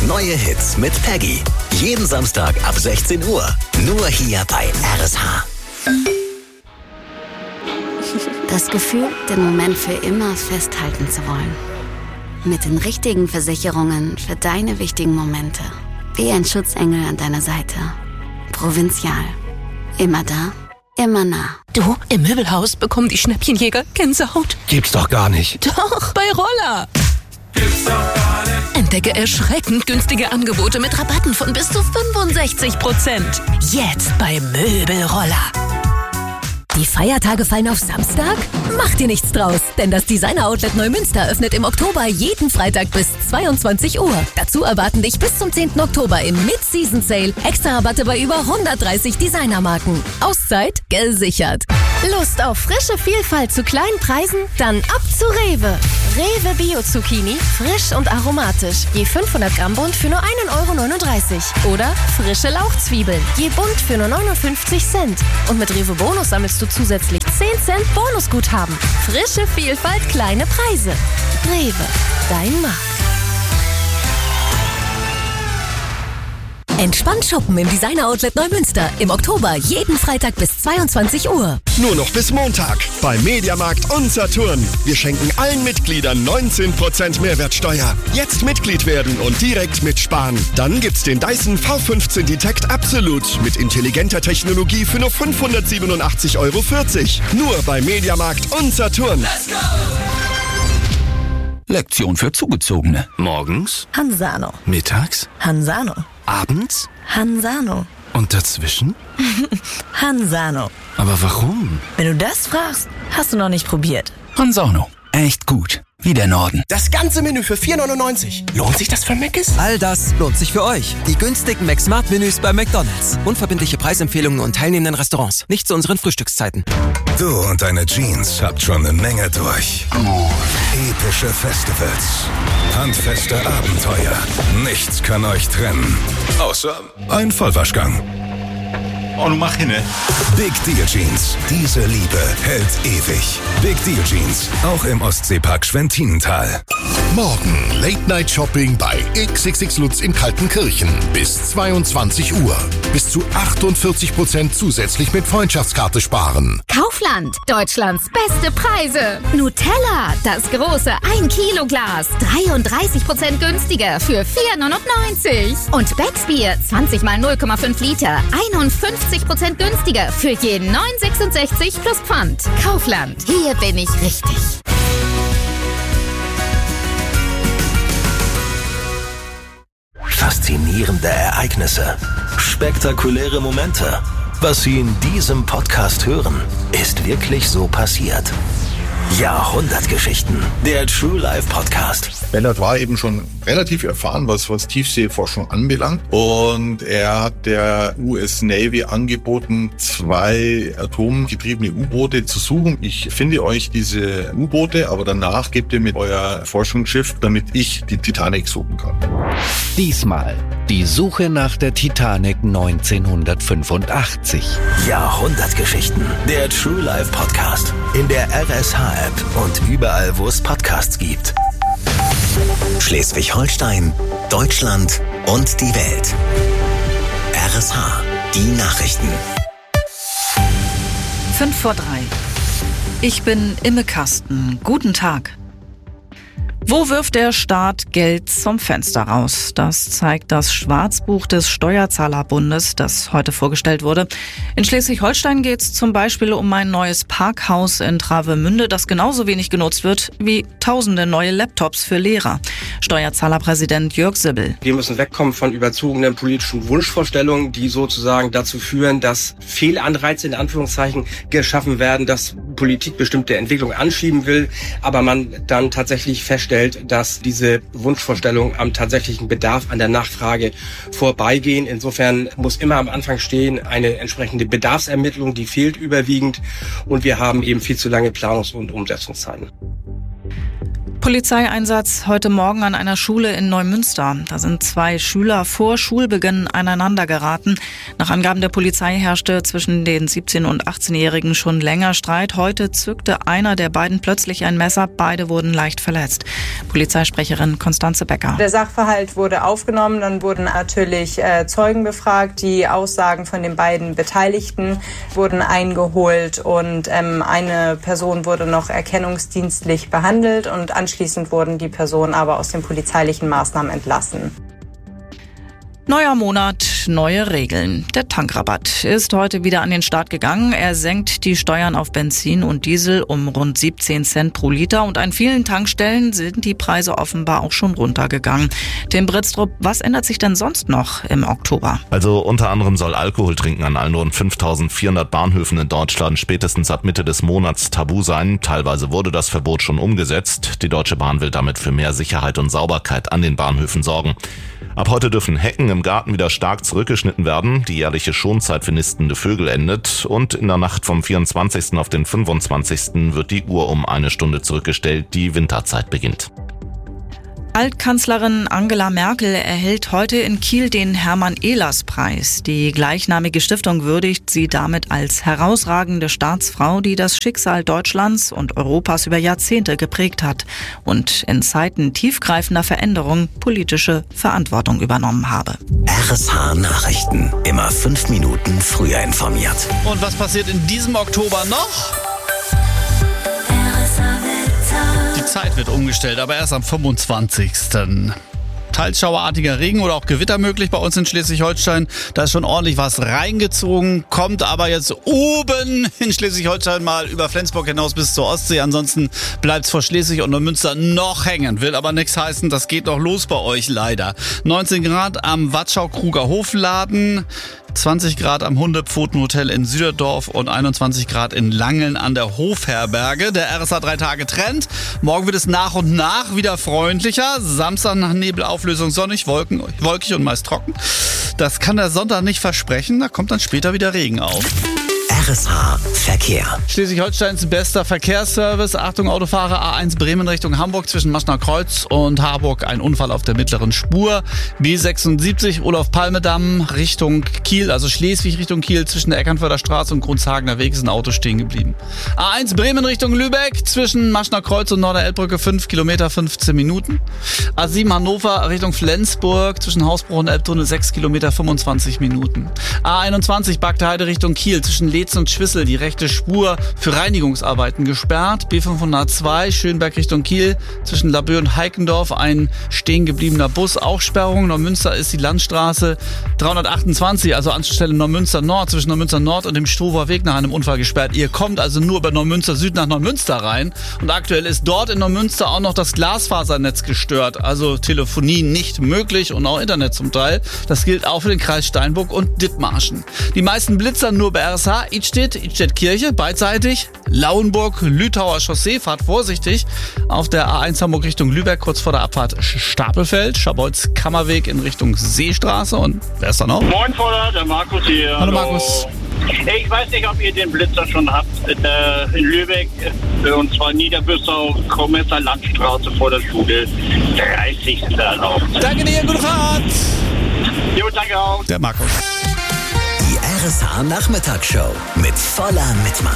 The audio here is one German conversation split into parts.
Neue Hits mit Peggy. Jeden Samstag ab 16 Uhr. Nur hier bei RSH. Das Gefühl, den Moment für immer festhalten zu wollen. Mit den richtigen Versicherungen für deine wichtigen Momente. Wie ein Schutzengel an deiner Seite. Provinzial. Immer da, immer nah. Du, im Möbelhaus bekommen die Schnäppchenjäger Gänsehaut. Gibt's doch gar nicht. Doch, bei Roller. Gibt's doch gar nicht. Entdecke erschreckend günstige Angebote mit Rabatten von bis zu 65%. Jetzt bei Möbelroller. Die Feiertage fallen auf Samstag? Mach dir nichts draus, denn das Designer-Outlet Neumünster öffnet im Oktober jeden Freitag bis 22 Uhr. Dazu erwarten dich bis zum 10. Oktober im Mid-Season-Sale extra Rabatte bei über 130 Designermarken. Auszeit gesichert. Lust auf frische Vielfalt zu kleinen Preisen? Dann ab zu Rewe. Rewe Bio-Zucchini, frisch und aromatisch. Je 500 Gramm Bund für nur 1,39 €. Oder frische Lauchzwiebeln, je Bund für nur 59 Cent. Und mit Rewe Bonus sammelst du zusätzlich 10 Cent Bonusguthaben. Frische Vielfalt, kleine Preise. Rewe, dein Markt. Entspannt shoppen im Designer-Outlet Neumünster. Im Oktober jeden Freitag bis 22 Uhr. Nur noch bis Montag bei Mediamarkt und Saturn. Wir schenken allen Mitgliedern 19% Mehrwertsteuer. Jetzt Mitglied werden und direkt mitsparen. Dann gibt's den Dyson V15 Detect Absolut mit intelligenter Technologie für nur 587,40 €. Nur bei Mediamarkt und Saturn. Let's go! Lektion für Zugezogene. Morgens, Hansano. mittags, Hansano. abends Hansano. und dazwischen? Hansano. Aber warum? Wenn du das fragst, hast du noch nicht probiert. Hanzano. Echt gut. Wie der Norden. Das ganze Menü für 4,99 €. Lohnt sich das für Mc's? All das lohnt sich für euch. Die günstigen Mac-Smart-Menüs bei McDonald's. Unverbindliche Preisempfehlungen und teilnehmenden Restaurants. Nicht zu unseren Frühstückszeiten. Du und deine Jeans habt schon eine Menge durch. Epische Festivals, handfeste Abenteuer. Nichts kann euch trennen. Außer ein Vollwaschgang. Oh, du mach hin, ne? Big Deal Jeans. Diese Liebe hält ewig. Big Deal Jeans. Auch im Ostseepark Schwentinental. Morgen Late Night Shopping bei XXX Lutz in Kaltenkirchen bis 22 Uhr. Bis zu 48% zusätzlich mit Freundschaftskarte sparen. Kaufland, Deutschlands beste Preise. Nutella, das große 1-Kilo-Glas, 33% günstiger für 4,99 €. Und Becksbier, 20 mal 0,5 Liter, 51% günstiger für je 9,66 € plus Pfand. Kaufland, hier bin ich richtig. Faszinierende Ereignisse. Spektakuläre Momente. Was Sie in diesem Podcast hören, ist wirklich so passiert. Jahrhundertgeschichten. Der True Life Podcast. Bellard war eben schon relativ erfahren, was Tiefseeforschung anbelangt. Und er hat der US Navy angeboten, 2 atomgetriebene U-Boote zu suchen. Ich finde euch diese U-Boote, aber danach gebt ihr mir euer Forschungsschiff, damit ich die Titanic suchen kann. Diesmal die Suche nach der Titanic 1985. Jahrhundertgeschichten. Der True Life Podcast. In der RSH-App und überall, wo es Podcasts gibt. Schleswig-Holstein, Deutschland und die Welt. RSH, die Nachrichten. 5:03. Ich bin Imme Kasten. Guten Tag. Wo wirft der Staat Geld zum Fenster raus? Das zeigt das Schwarzbuch des Steuerzahlerbundes, das heute vorgestellt wurde. In Schleswig-Holstein geht es zum Beispiel um ein neues Parkhaus in Travemünde, das genauso wenig genutzt wird wie tausende neue Laptops für Lehrer. Steuerzahlerpräsident Jörg Sibbel. Wir müssen wegkommen von überzogenen politischen Wunschvorstellungen, die sozusagen dazu führen, dass Fehlanreize in Anführungszeichen geschaffen werden, dass Politik bestimmte Entwicklungen anschieben will, aber man dann tatsächlich feststellt, dass diese Wunschvorstellungen am tatsächlichen Bedarf, an der Nachfrage vorbeigehen. Insofern muss immer am Anfang stehen eine entsprechende Bedarfsermittlung, die fehlt überwiegend und wir haben eben viel zu lange Planungs- und Umsetzungszeiten. Polizeieinsatz heute Morgen an einer Schule in Neumünster. Da sind 2 Schüler vor Schulbeginn aneinander geraten. Nach Angaben der Polizei herrschte zwischen den 17- und 18-Jährigen schon länger Streit. Heute zückte einer der beiden plötzlich ein Messer. Beide wurden leicht verletzt. Polizeisprecherin Konstanze Becker. Der Sachverhalt wurde aufgenommen. Dann wurden natürlich Zeugen befragt. Die Aussagen von den beiden Beteiligten wurden eingeholt. Und eine Person wurde noch erkennungsdienstlich behandelt. Und anschließend wurden die Personen aber aus den polizeilichen Maßnahmen entlassen. Neuer Monat, neue Regeln. Der Tankrabatt ist heute wieder an den Start gegangen. Er senkt die Steuern auf Benzin und Diesel um rund 17 Cent pro Liter. Und an vielen Tankstellen sind die Preise offenbar auch schon runtergegangen. Tim Britztrup, was ändert sich denn sonst noch im Oktober? Also unter anderem soll Alkoholtrinken an allen rund 5.400 Bahnhöfen in Deutschland spätestens ab Mitte des Monats tabu sein. Teilweise wurde das Verbot schon umgesetzt. Die Deutsche Bahn will damit für mehr Sicherheit und Sauberkeit an den Bahnhöfen sorgen. Ab heute dürfen Hecken im Garten wieder stark zurückgeschnitten werden. Die jährliche Schonzeit für nistende Vögel endet. Und in der Nacht vom 24. auf den 25. wird die Uhr um 1 Stunde zurückgestellt. Die Winterzeit beginnt. Altkanzlerin Angela Merkel erhält heute in Kiel den Hermann-Ehlers-Preis. Die gleichnamige Stiftung würdigt sie damit als herausragende Staatsfrau, die das Schicksal Deutschlands und Europas über Jahrzehnte geprägt hat und in Zeiten tiefgreifender Veränderung politische Verantwortung übernommen habe. RSH Nachrichten. Immer 5 Minuten früher informiert. Und was passiert in diesem Oktober noch? Die Zeit wird umgestellt, aber erst am 25. Teils schauerartiger Regen oder auch Gewitter möglich bei uns in Schleswig-Holstein. Da ist schon ordentlich was reingezogen, kommt aber jetzt oben in Schleswig-Holstein mal über Flensburg hinaus bis zur Ostsee. Ansonsten bleibt's vor Schleswig und Neumünster noch hängen. Will aber nichts heißen, das geht noch los bei euch leider. 19 Grad am Watschau-Kruger Hofladen, 20 Grad am Hundepfotenhotel in Süderdorf und 21 Grad in Langeln an der Hofherberge. Der RSH 3-Tage-Trend. Morgen wird es nach und nach wieder freundlicher. Samstag nach Nebelauflösung sonnig, wolkig und meist trocken. Das kann der Sonntag nicht versprechen. Da kommt dann später wieder Regen auf. RSH Verkehr. Schleswig-Holsteins bester Verkehrsservice. Achtung Autofahrer, A1 Bremen Richtung Hamburg zwischen Maschner Kreuz und Harburg. Ein Unfall auf der mittleren Spur. B76 Olaf-Palme-Damm Richtung Kiel, also Schleswig Richtung Kiel. Zwischen der Eckernförder Straße und Grundshagener Weg ist ein Auto stehen geblieben. A1 Bremen Richtung Lübeck zwischen Maschner Kreuz und Norderelbbrücke 5 Kilometer 15 Minuten. A7 Hannover Richtung Flensburg zwischen Hausbruch und Elbtunnel 6 Kilometer 25 Minuten. A21 Bagdeheide Richtung Kiel zwischen Leetz und Schwissel die rechte Spur für Reinigungsarbeiten gesperrt. B502 Schönberg Richtung Kiel zwischen Laboe und Heikendorf ein stehen gebliebener Bus, auch Sperrung. Neumünster ist die Landstraße 328, also Anschlussstelle Neumünster Nord zwischen Neumünster Nord und dem Stover Weg nach einem Unfall gesperrt. Ihr kommt also nur über Neumünster Süd nach Neumünster rein und aktuell ist dort in Neumünster auch noch das Glasfasernetz gestört, also Telefonie nicht möglich und auch Internet zum Teil. Das gilt auch für den Kreis Steinburg und Dithmarschen. Die meisten Blitzer nur bei RSH, Idstedt-Kirche, beidseitig, Lauenburg, Lütauer Chaussee, fahrt vorsichtig. Auf der A1 Hamburg Richtung Lübeck, kurz vor der Abfahrt Stapelfeld, Schabolz Kammerweg in Richtung Seestraße und wer ist da noch? Moin Voller, der Markus hier. Hallo Markus. Ich weiß nicht, ob ihr den Blitzer schon habt in Lübeck, und zwar Niederbüssau, Kommesser Landstraße vor der Schule, 30. erlaubt. Danke dir, gute Fahrt. Jo, danke auch. Der Markus. Die RSH Nachmittagsshow mit Voller Mittmann.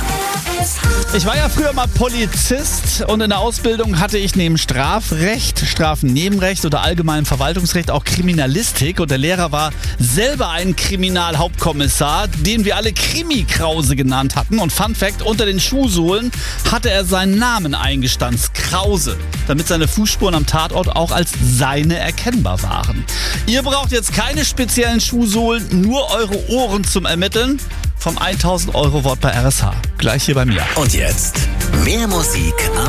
Ich war ja früher mal Polizist und in der Ausbildung hatte ich neben Strafrecht, Strafnebenrecht oder allgemeinem Verwaltungsrecht auch Kriminalistik und der Lehrer war selber ein Kriminalhauptkommissar, den wir alle Krimi-Krause genannt hatten und Fun Fact, unter den Schuhsohlen hatte er seinen Namen eingestanzt, Krause, damit seine Fußspuren am Tatort auch als seine erkennbar waren. Ihr braucht jetzt keine speziellen Schuhsohlen, nur eure Ohren zum Ermitteln. Vom 1000 € Wort bei RSH. Gleich hier bei mir. Und jetzt mehr Musik